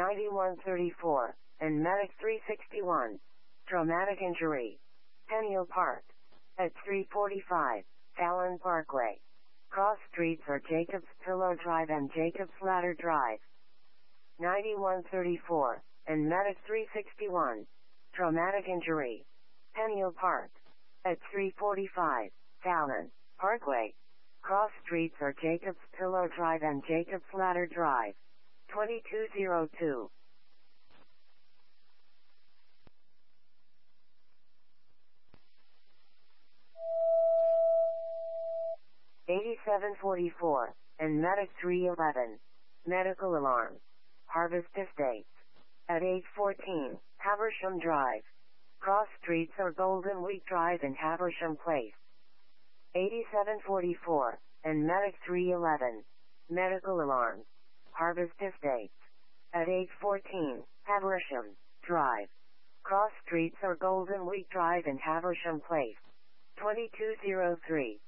9134, and Medic 361. Traumatic injury. Peniel Park. At 345, Fallon Parkway. Cross streets are Jacobs Pillow Drive and Jacobs Ladder Drive. 9134, and Medic 361. Traumatic injury. Peniel Park. At 345, Fallon Parkway. Cross streets are Jacobs Pillow Drive and Jacobs Ladder Drive. 2202. 8744, and Medic 311. Medical alarm. Harvest Estates. At 814, Haversham Drive. Cross streets are Golden Week Drive and Haversham Place. 8744, and Medic 311. Medical alarm. Harvest Estates. At 814, Haversham Drive. Cross streets are Golden Week Drive and Haversham Place. 2203.